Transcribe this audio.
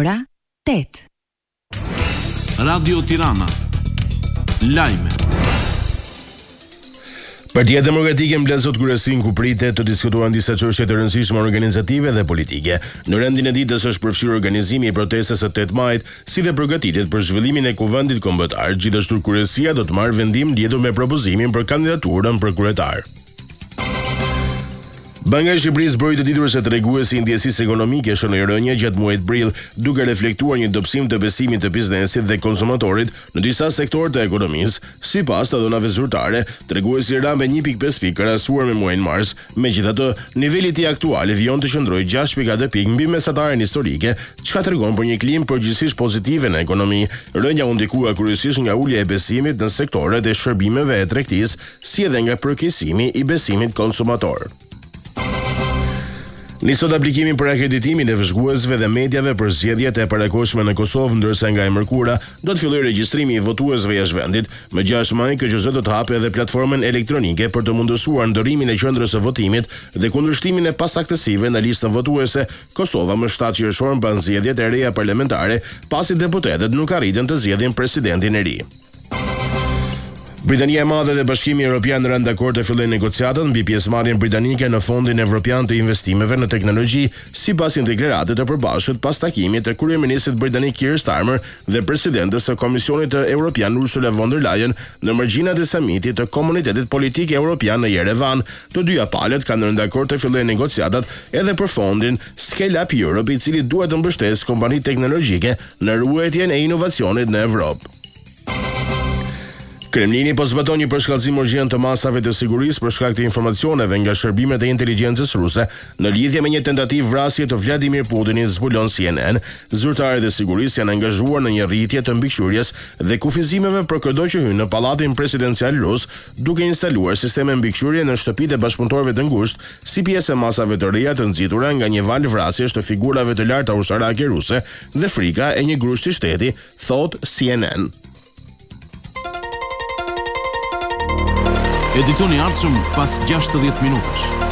Ora 8. Radio Tirana. Lajme. Partia Demokratike mbledh sot kryesin ku pritet të diskutohen disa çështje të rëndësishme organizative dhe politike. Në rendin e ditës është përfshirë organizimi i protestës së 8 majit, si dhe përgatitjet për zhvillimin e kuvendit kombëtar. Gjithashtu kryesia do të marrë vendim lidhur me propozimin për kandidaturën për kryetar. Banka e Shqipërisë zbroi të ditur se treguesi i ndjesisë ekonomike shënoi rënje gjatë muajit prill, duke reflektuar një dobësim të besimit të biznesit dhe konsumatorit në disa sektorë të ekonomisë. Sipas të dhënave zyrtare, treguesi ra me 1.5 pikë krahasuar me muajin mars. Megjithatë, niveli i tij aktual vijon të qëndrojë 6.2 pikë mbi mesataren historike, çka tregon për një klimë përgjithsisht pozitive në ekonomi. Rënja u ndikua kryesisht nga ulja e besimit në sektorët e shërbimeve e tregtisë, si edhe nga përkeqësimi i besimit konsumator. Nisot aplikimin për akreditimin e vëzhguesve dhe mediave për zgjedhjet e parakohshme në Kosovë, ndërsa nga e mërkura do të fillojë regjistrimi i votuesve jashtë vendit. Më 6 maj KQZ do të hapë edhe platformën elektronike për të mundësuar ndërimin e qendrës së votimit dhe kundërshtimin e pasaktësive në listën votuese. Kosova më 7 qershor mban zgjedhjet e reja parlamentare, pasi deputetët nuk arritën të zgjedhin presidentin e ri. Britania e Madhe dhe Bashkimi Evropian rënë dakord të fillojnë negociatat mbi pjesëmarrjen britanike në Fondin Evropian të Investimeve në Teknologji, sipas një deklarate të përbashkët pas takimit të kryeministrit britanik Keir Starmer dhe presidentes së Komisionit Evropian Ursula von der Leyen në margjinat e samitit të Komunitetit Politik Evropian në Yerevan. Të dyja palët kanë rënë dakord të fillojnë negociatat edhe për fondin Scale Up Europe, i cili duhet të mbështesë kompanitë teknologjike në ruajtjen e inovacionit në Evropë. Kremlini po zbaton një përshkallëzim urgjent të masave të sigurisë për shkak të informacioneve nga shërbimet e inteligjencës ruse në lidhje me një tentativë vrasje të Vladimir Putinit, zbulon CNN. Zyrtarët e sigurisë janë angazhuar në një rritje të mbikëqyrjes dhe kufizimeve për çdo që hyn në pallatin presidencial rus, duke instaluar sisteme mbikëqyrje në shtëpitë e bashkëpunëtorëve të ngushtë, si pjesë e masave të reja të nxitura nga një val vrasjesh të figurave të larta ushtarake ruse dhe frika e një grushti shteti, thot CNN. Edicioni ardhshëm pas 60 minutash.